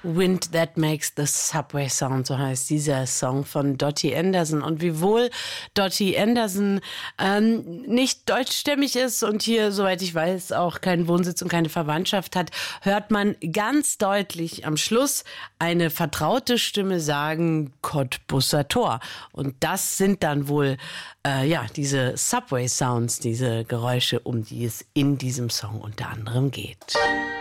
Wind That Makes the Subway Sound, so heißt dieser Song von Dottie Anderson. Und wiewohl Dottie Anderson nicht deutschstämmig ist und hier, soweit ich weiß, auch keinen Wohnsitz und keine Verwandtschaft hat, hört man ganz deutlich am Schluss eine vertraute Stimme sagen, Cottbusser Tor. Und das sind dann wohl diese Subway Sounds, diese Geräusche, um die es in diesem Song unter anderem geht.